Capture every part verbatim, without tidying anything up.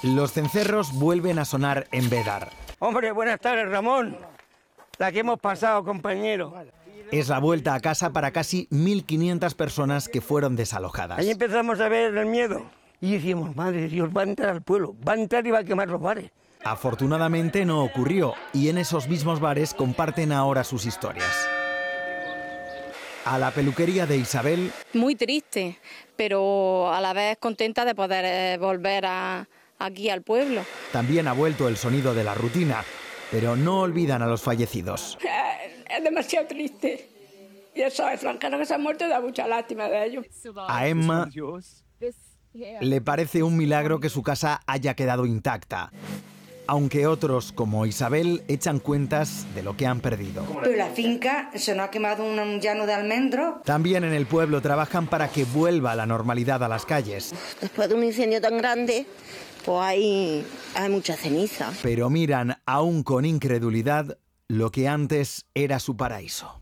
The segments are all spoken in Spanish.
Los cencerros vuelven a sonar en Bédar. Hombre, buenas tardes, Ramón. La que hemos pasado, compañero. Es la vuelta a casa para casi mil quinientas personas que fueron desalojadas. Ahí empezamos a ver el miedo. Y decíamos, madre de Dios, va a entrar al pueblo, va a entrar y va a quemar los bares. Afortunadamente no ocurrió, y en esos mismos bares comparten ahora sus historias. A la peluquería de Isabel... Muy triste, pero a la vez contenta de poder eh, volver a, aquí al pueblo. También ha vuelto el sonido de la rutina, pero no olvidan a los fallecidos. Es demasiado triste. Y eso es franjano que se han muerto, da mucha lástima de ellos. A Emma le parece un milagro que su casa haya quedado intacta, aunque otros, como Isabel, echan cuentas de lo que han perdido. Pero la finca se nos ha quemado un llano de almendros. También en el pueblo trabajan para que vuelva la normalidad a las calles. Después de un incendio tan grande, pues hay, hay mucha ceniza. Pero miran aún con incredulidad lo que antes era su paraíso.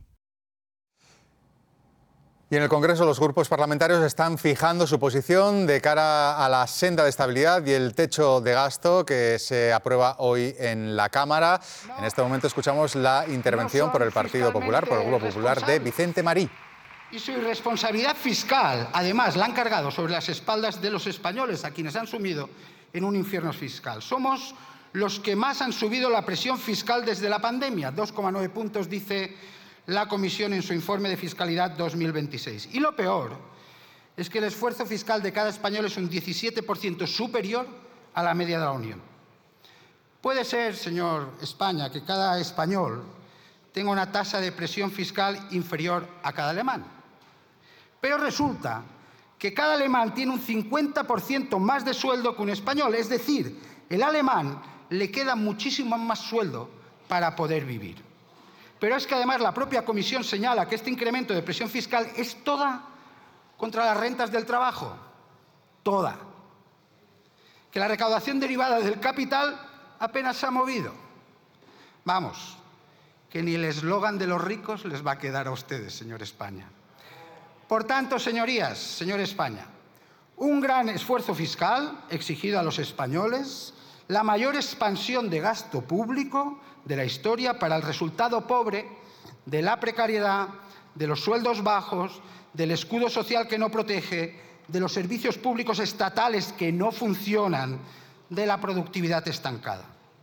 Y en el Congreso los grupos parlamentarios están fijando su posición de cara a la senda de estabilidad y el techo de gasto que se aprueba hoy en la Cámara. En este momento escuchamos la intervención por el Partido Popular, por el Grupo Popular, de Vicente Marí. Y su irresponsabilidad fiscal, además, la han cargado sobre las espaldas de los españoles, a quienes han sumido en un infierno fiscal. Somos los que más han subido la presión fiscal desde la pandemia, dos coma nueve puntos, dice la Comisión en su informe de fiscalidad dos mil veintiséis. Y lo peor es que el esfuerzo fiscal de cada español es un diecisiete por ciento superior a la media de la Unión. Puede ser, señor España, que cada español tenga una tasa de presión fiscal inferior a cada alemán. Pero resulta que cada alemán tiene un cincuenta por ciento más de sueldo que un español. Es decir, el alemán le queda muchísimo más sueldo para poder vivir. Pero es que además la propia Comisión señala que este incremento de presión fiscal es toda contra las rentas del trabajo. Toda. Que la recaudación derivada del capital apenas se ha movido. Vamos, que ni el eslogan de los ricos les va a quedar a ustedes, señor España. Por tanto, señorías, señor España, un gran esfuerzo fiscal exigido a los españoles, la mayor expansión de gasto público de la historia para el resultado pobre de la precariedad, de los sueldos bajos, del escudo social que no protege, de los servicios públicos estatales que no funcionan, de la productividad estancada.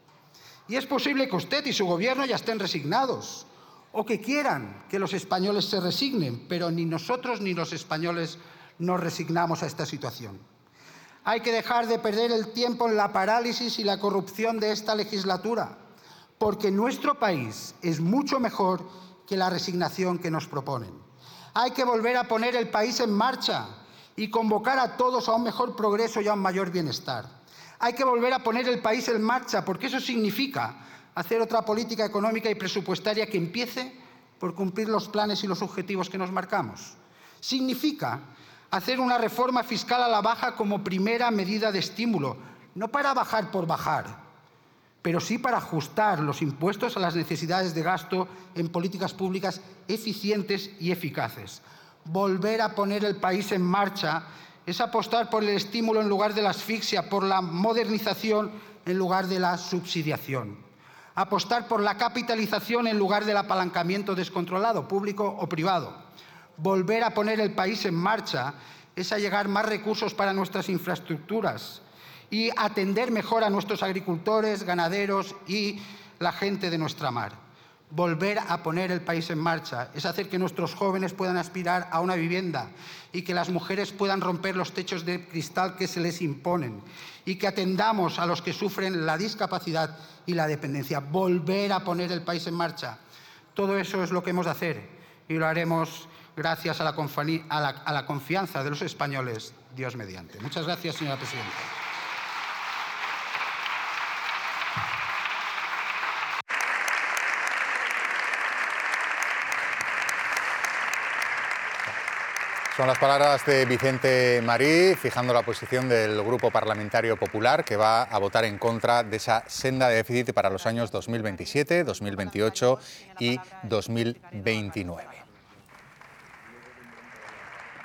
Y es posible que usted y su gobierno ya estén resignados o que quieran que los españoles se resignen, pero ni nosotros ni los españoles nos resignamos a esta situación. Hay que dejar de perder el tiempo en la parálisis y la corrupción de esta legislatura, porque nuestro país es mucho mejor que la resignación que nos proponen. Hay que volver a poner el país en marcha y convocar a todos a un mejor progreso y a un mayor bienestar. Hay que volver a poner el país en marcha, porque eso significa hacer otra política económica y presupuestaria que empiece por cumplir los planes y los objetivos que nos marcamos. Significa hacer una reforma fiscal a la baja como primera medida de estímulo, no para bajar por bajar, pero sí para ajustar los impuestos a las necesidades de gasto en políticas públicas eficientes y eficaces. Volver a poner el país en marcha es apostar por el estímulo en lugar de la asfixia, por la modernización en lugar de la subsidiación. Apostar por la capitalización en lugar del apalancamiento descontrolado, público o privado. Volver a poner el país en marcha es allegar más recursos para nuestras infraestructuras y atender mejor a nuestros agricultores, ganaderos y la gente de nuestra mar. Volver a poner el país en marcha es hacer que nuestros jóvenes puedan aspirar a una vivienda y que las mujeres puedan romper los techos de cristal que se les imponen y que atendamos a los que sufren la discapacidad y la dependencia. Volver a poner el país en marcha. Todo eso es lo que hemos de hacer y lo haremos gracias a la, a la, a la confianza de los españoles, Dios mediante. Muchas gracias, señora presidenta. Son las palabras de Vicente Marí, fijando la posición del Grupo Parlamentario Popular, que va a votar en contra de esa senda de déficit para los años dos mil veintisiete, dos mil veintiocho y dos mil veintinueve.